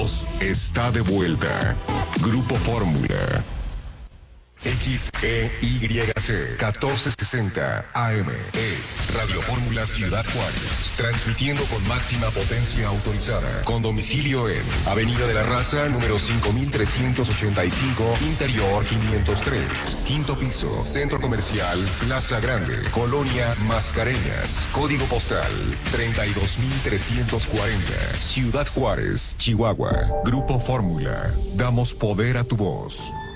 voz está de vuelta. Grupo Fórmula. XEYC 1460 AM es Radio Fórmula Ciudad Juárez, transmitiendo con máxima potencia autorizada, con domicilio en Avenida de la Raza, número 5385, Interior 503, quinto piso, Centro Comercial Plaza Grande, Colonia Mascareñas, código postal 32340, Ciudad Juárez, Chihuahua. Grupo Fórmula, damos poder a tu voz.